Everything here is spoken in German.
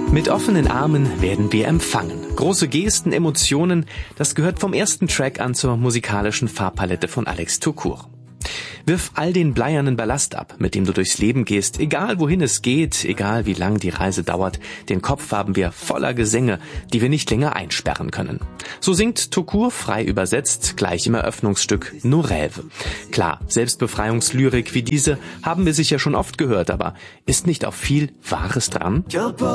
Mit offenen Armen werden wir empfangen. Große Gesten, Emotionen, das gehört vom ersten Track an zur musikalischen Farbpalette von Alex Taucour. Wirf all den bleiernen Ballast ab, mit dem du durchs Leben gehst, egal wohin es geht, egal wie lang die Reise dauert. Den Kopf haben wir voller Gesänge, die wir nicht länger einsperren können. So singt Taucour frei übersetzt gleich im Eröffnungsstück Nos rêves. Klar, Selbstbefreiungslyrik wie diese haben wir sicher schon oft gehört, aber ist nicht auch viel Wahres dran?